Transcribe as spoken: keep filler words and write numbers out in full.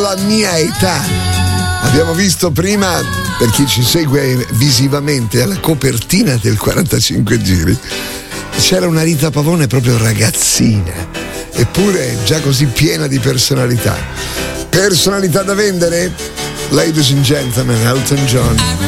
la mia età. Abbiamo visto prima, per chi ci segue visivamente, alla copertina del quarantacinque giri, c'era una Rita Pavone proprio ragazzina, eppure già così piena di personalità. Personalità da vendere? Ladies and gentlemen, Elton John.